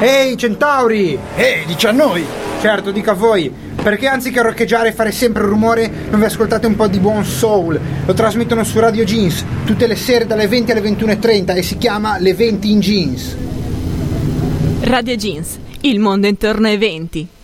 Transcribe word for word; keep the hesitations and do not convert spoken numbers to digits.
Ehi centauri! Ehi, dici a noi! Certo, dica a voi, perché anziché roccheggiare e fare sempre rumore non vi ascoltate un po' di buon soul? Lo trasmettono su Radio Jeans tutte le sere dalle venti alle ventuno e trenta e si chiama Le venti in Jeans. Radio Jeans, il mondo intorno ai venti.